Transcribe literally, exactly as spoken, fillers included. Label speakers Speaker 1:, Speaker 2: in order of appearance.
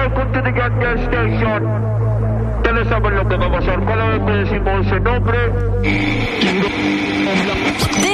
Speaker 1: welcome to the Get Gas Station. Ustedes saben lo que va a pasar cada vez que decimos ese nombre.